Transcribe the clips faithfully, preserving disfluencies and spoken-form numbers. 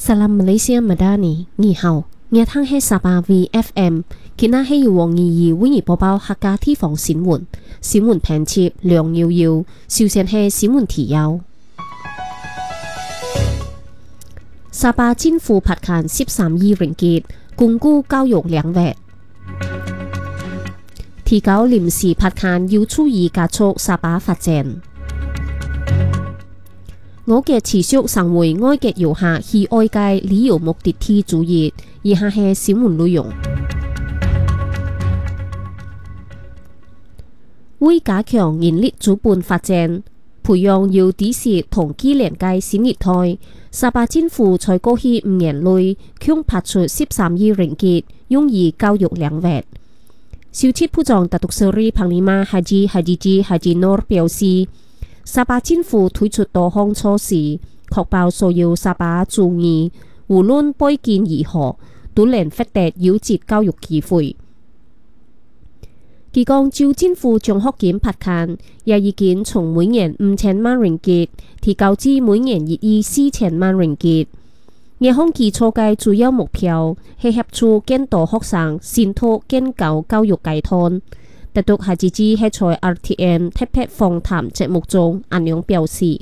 Salam Malaysia Madani， 你好，我聽係沙巴 V F M， 今日係由黃怡怡為你播報客家地方新聞，新聞編輯梁耀耀，首先係新聞提要。沙巴政府撥款十三億ringgit結，鞏固教育領域。提高臨時撥款有助於加速沙巴發展。我嘅持續成為外籍遊客去外界旅遊目的地主義，以下係新聞內容。為加強人力資本發展，培養有知識同技能嘅新一代，沙巴政府在過去五年內共撥出十三億ringgit用於教育領域。小切部長達督斯里彭尼瑪哈吉哈吉吉哈吉諾表示，沙巴政府推出多項措施，確保所有沙巴族兒無論背景如何，都能獲得優質教育機會。佢講，就政府獎學金撥款，也已經從每年五千萬ringgit提高至每年一億四千萬ringgit。呢項基礎嘅主要目標係協助更多學生滲透更高教育階段。特督哈吉吉喺在 R T M 特別訪談節目中咁樣表示，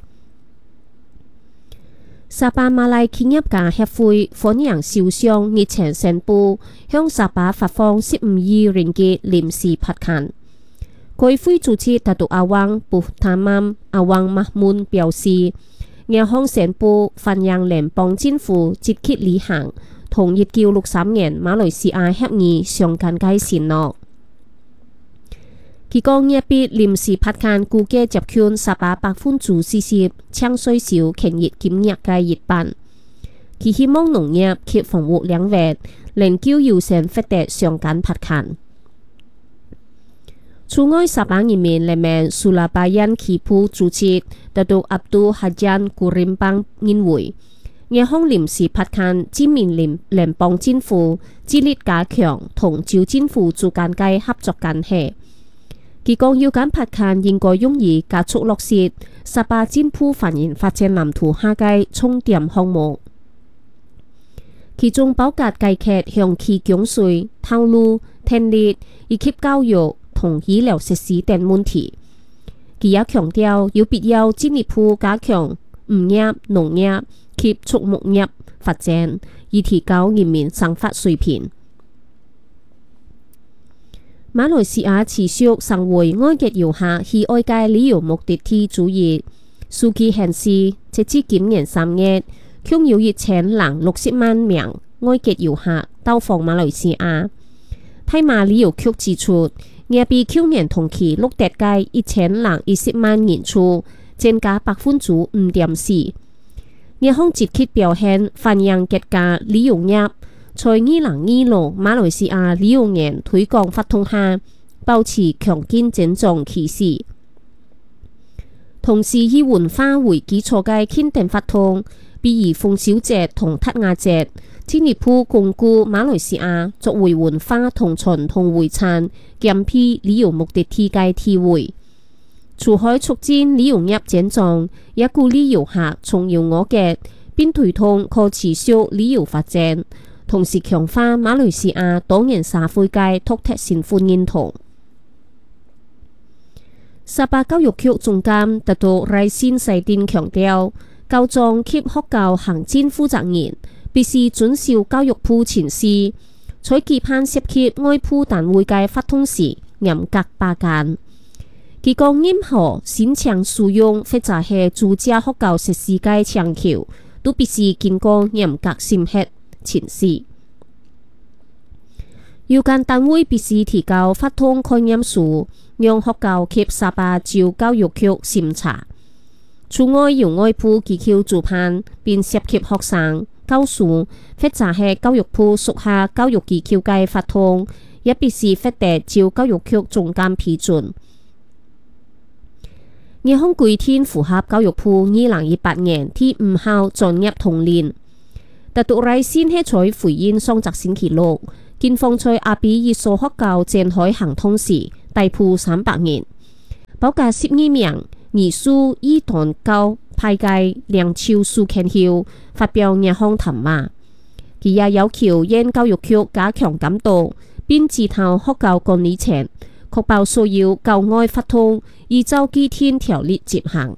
沙巴馬來企業家協會歡迎首相日前宣布向沙巴發放十五億ringgit臨時撥款。該會主席特督阿旺布塔曼阿旺馬門表示，呢項宣布歡迎聯邦政府積極履行同一九六三年馬來西亞協議相關嘅承諾。佢講呢筆臨時撥款估計接近沙巴百分之四十搶稅少企業金額嘅一半。佢希望農業及房屋領域能夠優先獲得相關撥款。此外，沙巴人民人民蘇拉巴人旗部主席特督阿杜哈jan古林邦認為，呢項臨時撥款指明聯聯邦政府致力加強同州政府之間嘅合作關係。佢講有關撥款應該用於加速落實沙巴政府繁榮發展藍圖下嘅重點項目，其中包括改革向其供稅、道路、電力以及教育同醫療設施等問題。佢也強調有必要進一步加強漁業、農業及畜牧業發展，以提高人民生活水平。馬來西亞持續成為外籍遊客去外界旅遊目的地主義。數據顯示，截至今年三月，共有一千零六十萬名外籍遊客到訪馬來西亞。大馬旅遊局指出，也比去年同期錄得嘅一千零一十萬人次，增加百分之五點四。呢項積極表現反映各家旅遊業在二零二六馬來西亞旅遊業推廣活動下保持強勁增長趨勢。同時以文化為基礎嘅慶典活動，比如鳳小節同塔雅節，進一步鞏固馬來西亞作為文化同傳統遺產兼併旅遊目的地嘅地位。除可促進旅遊業增長，也鼓勵遊客重遊我嘅，並推動可持續旅遊發展。同時強化馬來西亞多元社會嘅獨特身份認同。沙巴教育局總監特督賴先世典強調，教狀及學校行政負責人必須遵守教育部指示，在期盼涉及外部單位嘅活動時嚴格把關。佢講任何申請使用或者係租借學校設施嘅請求，都必須經過嚴格審核。前示，有關單位必須提交發通概念書，讓學校及沙巴州教育局審查。此外，由外部機構主辦並涉及學生、教師或者係教育部屬下教育機構嘅發通，也必須獲得州教育局總監批准。呢項規定符合教育部二零一八年第五號專業通令。特督賴先喺在回應上集星期六，警方在阿比一所學校展開行動時逮捕三百人，包括十二名疑似以彈教派界梁朝樹權後發表日項談話，佢也要求縣教育局加強監督，並指導學校管理層，確保所有校外活動依照既定條例執行。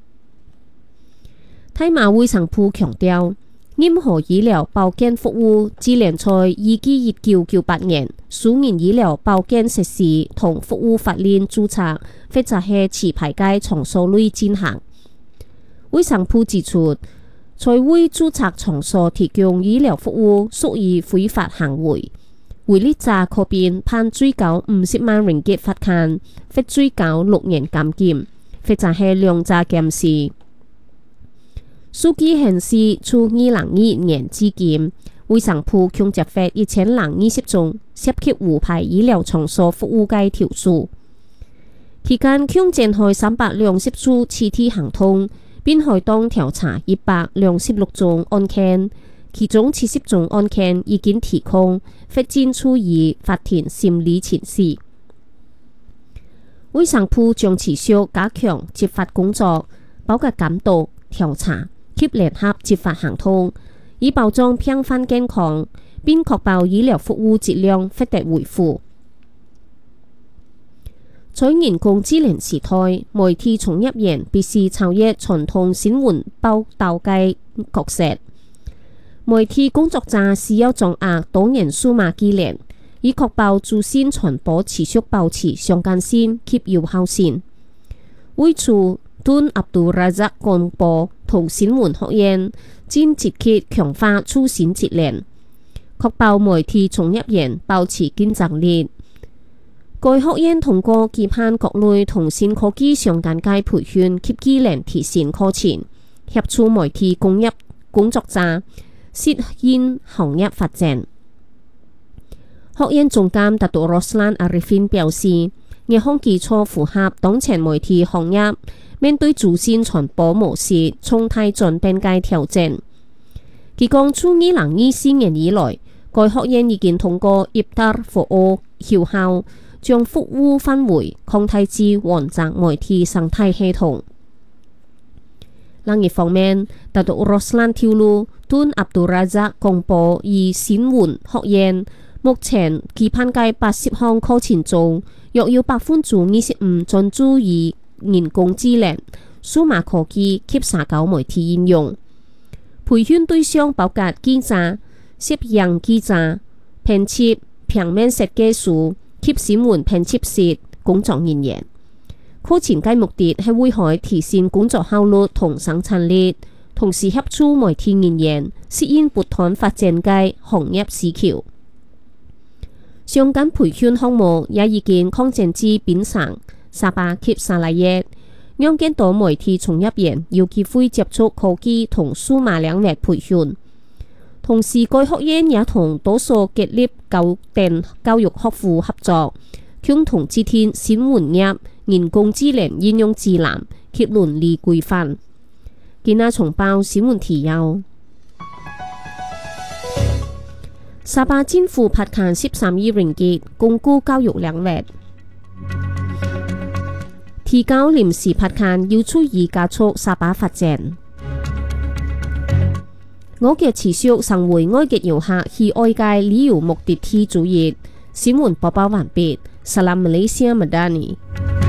大馬衛生部強調，任何醫療保健服務只能在依據一九九八年私人醫療保健設施同服務法令註冊或者係持牌嘅場所內進行。衛生部指出，在為註冊場所提供醫療服務屬於非法行為，違例者可被判最高五十萬令吉罰款，或最高六年監禁，或者係兩者監視。數據顯示，從二零二一年至今，衛生部共接獲一千零二十宗涉及無牌醫療場所服務嘅投訴，期間共展開三百兩十處實體行動，並開動調查一百兩十六宗案件，其中七十宗案件已經提控，或正處於法庭審理程序。衛生部將持續加強執法工作，包括監督、調查及聯合執法行動，以保障病患健康，並確保醫療服務質量獲得維護。在人工智能時代，媒體從業員必須超越傳統新聞報道嘅角色。媒體工作者需要掌握多元數碼技能，以確保資訊傳播持續保持相關性及有效性。為此，敦阿卜杜拉扎廣播同新聞學院正積極強化出新質量，確保媒體從業員保持競爭力。該學院通過舉辦各類同新科技相關嘅培訓及技能提升課程，協助媒體工業工作者實現行業發展。學院總監達杜羅斯蘭阿里芬表示，日項基礎符合當前媒體行業面對資訊傳播模式動態轉變嘅挑戰。佢講，從二零二四年以來，該學院已經通過 Iftar for All 校校將服務範圍擴大至完整媒體生態系統。另一方面，達杜羅斯蘭透露，敦阿卜杜拉扎廣播與新聞學院目前舉辦嘅八十項課程中，約有百分之二十五專注於人工智能、數碼科技及社交媒體應用。培訓對象包括記者、攝影記者、編輯、平面設計師及新聞編輯室工作人員。課程嘅目的係為可提升工作效率同生產力，同時協助媒體人員適應不斷發展嘅行業需求。相關培訓項目也已經擴展至檳城、沙巴及沙拉越，讓更多媒體從業員有機會接觸科技同數碼領域培訓。同時，該學院也同多所國立高等教育學府合作，共同制定新聞業人工智能應用指南及倫理規範。今日重報新聞提要：沙巴政府撥款十三億ringgit吉，鞏固教育領域。提高臨時撥款要足以加速沙巴發展。我嘅持續成為外籍遊客去外界旅遊目的地之一。新聞播報完畢。Salam Malaysia Madani。